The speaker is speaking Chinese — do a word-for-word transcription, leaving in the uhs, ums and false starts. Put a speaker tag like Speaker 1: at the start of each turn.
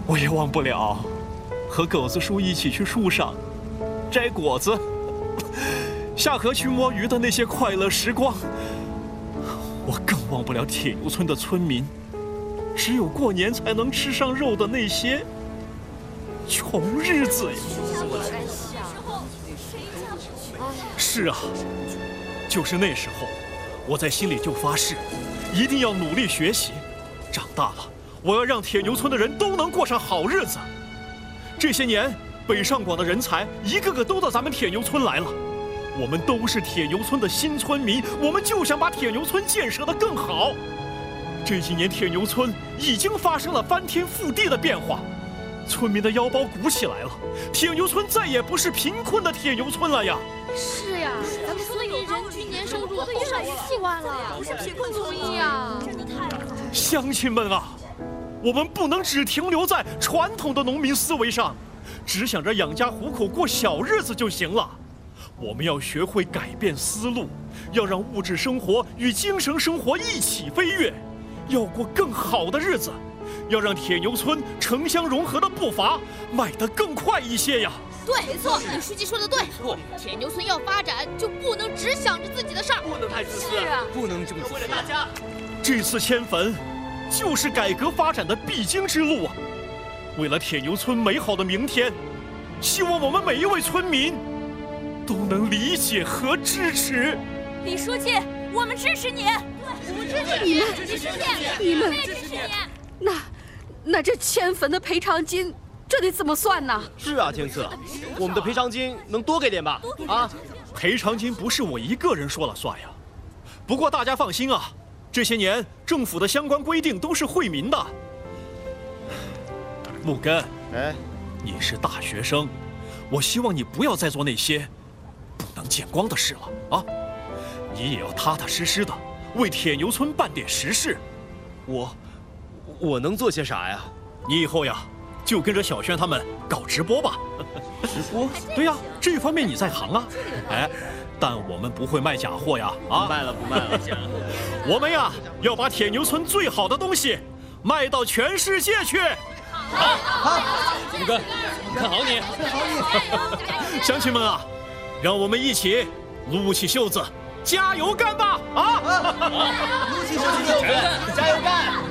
Speaker 1: 我也忘不了和狗子叔一起去树上摘果子、下河去摸鱼的那些快乐时光。我更忘不了铁牛村的村民只有过年才能吃上肉的那些穷日子呀！是啊，就是那时候，我在心里就发誓，一定要努力学习。长大了，我要让铁牛村的人都能过上好日子。这些年，北上广的人才一个个都到咱们铁牛村来了。我们都是铁牛村的新村民，我们就想把铁牛村建设得更好。这几年，铁牛村已经发生了翻天覆地的变化，村民的腰包鼓起来了，铁牛村再也不是贫困的铁牛村了呀！
Speaker 2: 是呀，咱们村民人均年收入都上亿万了，不是贫困村呀！
Speaker 1: 乡亲们啊，我们不能只停留在传统的农民思维上，只想着养家糊口过小日子就行了。我们要学会改变思路，要让物质生活与精神生活一起飞跃，要过更好的日子，要让铁牛村城乡融合的步伐迈得更快一些呀！
Speaker 2: 对，没错，李书记说的对。铁牛村要发展，就不能只想着自己的事儿，
Speaker 3: 不能太自私，
Speaker 2: 是啊，
Speaker 3: 不能这么为了大家。
Speaker 1: 这次迁坟，就是改革发展的必经之路啊！为了铁牛村美好的明天，希望我们每一位村民都能理解和支持。
Speaker 2: 李书记，我们支持你。对，我们支持你。李书记，
Speaker 4: 你们
Speaker 2: 支持你。
Speaker 4: 那，那这迁坟的赔偿金，这得怎么算呢？
Speaker 3: 是啊，天赐，我们的赔偿金能多给点吧？啊，
Speaker 1: 赔偿金不是我一个人说了算呀。不过大家放心啊，这些年政府的相关规定都是惠民的。木根，
Speaker 3: 哎，
Speaker 1: 你是大学生，我希望你不要再做那些不能见光的事了啊！你也要踏踏实实的为铁牛村办点实事。
Speaker 3: 我，我能做些啥呀？
Speaker 1: 你以后呀，就跟着小轩他们搞直播吧。
Speaker 3: 直播？
Speaker 1: 对呀，这方面你在行啊。哎，但我们不会卖假货呀！啊，
Speaker 3: 不卖了，不卖了。
Speaker 1: 我们呀，要把铁牛村最好的东西卖到全世界去。
Speaker 3: 好，好，木根，看好你，看好
Speaker 1: 你。乡亲们啊，让我们一起撸起袖子，加油干吧！啊！
Speaker 3: 撸起袖子，加油干！加油干！